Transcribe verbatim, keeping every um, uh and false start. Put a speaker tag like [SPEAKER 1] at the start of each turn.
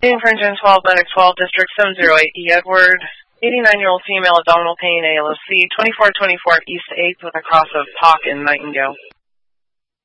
[SPEAKER 1] Shooting for engine twelve, medic twelve, district seven zero eight E Edward, eighty-nine-year-old female, abdominal pain, A L O C, twenty-four twenty-four East eighth with a cross of P O C and Nightingale.